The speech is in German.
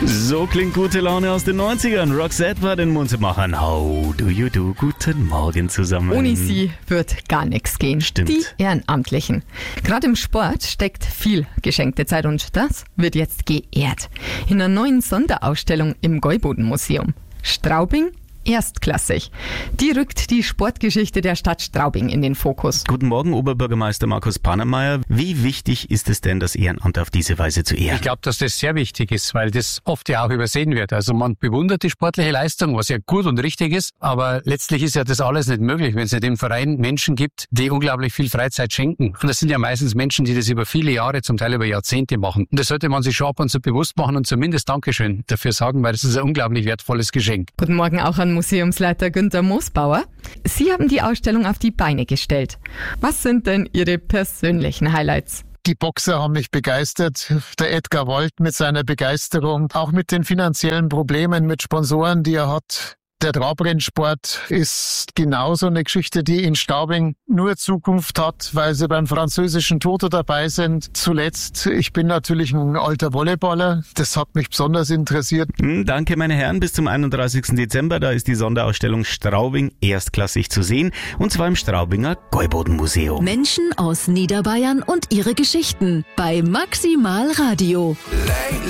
So klingt gute Laune aus den 90ern. Roxette war den Mund zu machen. How do you do? Guten Morgen zusammen. Ohne sie wird gar nichts gehen. Stimmt. Die Ehrenamtlichen. Gerade im Sport steckt viel geschenkte Zeit und das wird jetzt geehrt. In einer neuen Sonderausstellung im Gäuboden-Museum. Straubing erstklassig. Die rückt die Sportgeschichte der Stadt Straubing in den Fokus. Guten Morgen, Oberbürgermeister Markus Pannemeyer. Wie wichtig ist es denn, das Ehrenamt auf diese Weise zu ehren? Ich glaube, dass das sehr wichtig ist, weil das oft ja auch übersehen wird. Also man bewundert die sportliche Leistung, was ja gut und richtig ist, aber letztlich ist ja das alles nicht möglich, wenn es nicht im Verein Menschen gibt, die unglaublich viel Freizeit schenken. Und das sind ja meistens Menschen, die das über viele Jahre, zum Teil über Jahrzehnte machen. Und das sollte man sich schon ab und zu bewusst machen und zumindest Dankeschön dafür sagen, weil das ist ein unglaublich wertvolles Geschenk. Guten Morgen auch an Museumsleiter Günther Moosbauer. Sie haben die Ausstellung auf die Beine gestellt. Was sind denn Ihre persönlichen Highlights? Die Boxer haben mich begeistert. Der Edgar Wold mit seiner Begeisterung, auch mit den finanziellen Problemen mit Sponsoren, die er hat. Der Trabrennsport ist genauso eine Geschichte, die in Straubing nur Zukunft hat, weil sie beim französischen Toto dabei sind. Zuletzt, ich bin natürlich ein alter Volleyballer. Das hat mich besonders interessiert. Danke, meine Herren. Bis zum 31. Dezember, da ist die Sonderausstellung Straubing erstklassig zu sehen. Und zwar im Straubinger Gäuboden-Museum. Menschen aus Niederbayern und ihre Geschichten bei Maximal Radio.